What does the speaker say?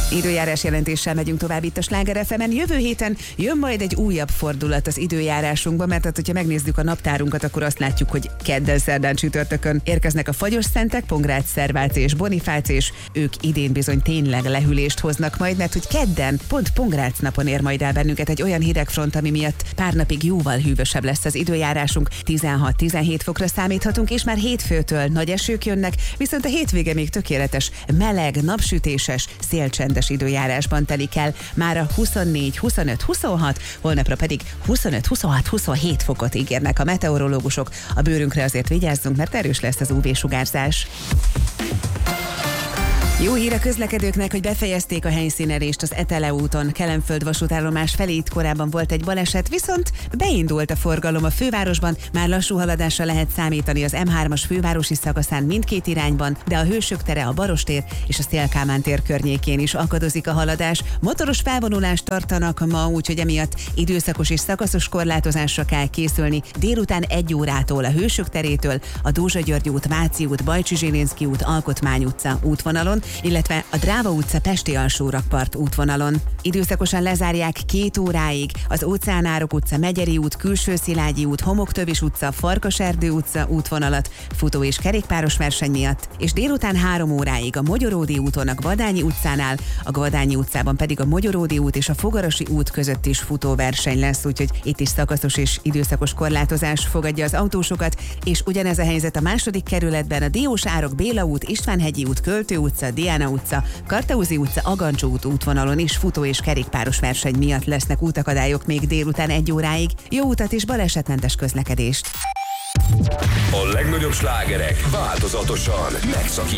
Időjárás jelentéssel megyünk tovább itt a Sláger FM-en. Jövő héten jön majd egy újabb fordulat az időjárásunkban, mert hát, hogyha megnézzük a naptárunkat, akkor azt látjuk, hogy kedden, szerdán, csütörtökön érkeznek a fagyos szentek, Pongrác, Szerváci és Bonifác, és ők idén bizony tényleg lehűlést hoznak majd, mert hogy kedden, pont Pongrác napon ér majd el bennünket egy olyan hidegfront, ami miatt pár napig jóval hűvösebb lesz az időjárásunk. 16-17 fokra számíthatunk, és már hétfőtől nagy esők jönnek, viszont a hétvége még tökéletes, meleg, napsütéses, szélcsendes időjárásban telik el. Mára 24, 25, 26, holnapra pedig 25, 26, 27 fokot ígérnek a meteorológusok. A bőrünkre azért vigyázzunk, mert erős lesz az UV-sugárzás. Jó hír a közlekedőknek, hogy befejezték a helyszínelést az Etele úton. Kelenföld vasútállomás felé itt korábban volt egy baleset, viszont beindult a forgalom a fővárosban. Már lassú haladásra lehet számítani az M3-as fővárosi szakaszán mindkét irányban, de a Hősök tere, a Barostér és a Széll-Kálmán tér környékén is akadozik a haladás. Motoros felvonulást tartanak ma, úgyhogy emiatt időszakos és szakaszos korlátozásra kell készülni. Délután 1 órától a Hősök terétől a Dózsa György út, Váci út, Bajcsi Zsilinszky út, Alkotmány utca útvonalon, illetve a Dráva utca, Pesti alsórakpart útvonalon. Időszakosan lezárják 2 óráig az Óceánárok utca, Megyeri út, Külső Szilágyi út, Homoktövis utca, Farkaserdő utca útvonalat futó- és kerékpáros verseny miatt, és délután 3 óráig a Mogyoródi úton a Gvadányi utcánál, a Gvadányi utcában pedig a Mogyoródi út és a Fogarasi út között is futóverseny lesz, úgyhogy itt is szakaszos és időszakos korlátozás fogadja az autósokat, és ugyanez a helyzet a második kerületben, a Diós Árok, Béla út, Istvánhegyi út, Költő utca, Diana utca, Kartaúzi utca, Agancsó út útvonalon is futó- és kerékpáros verseny miatt lesznek útakadályok még délután 1 óráig. Jó utat és balesetmentes közlekedést! A legnagyobb slágerek változatosan megszakítják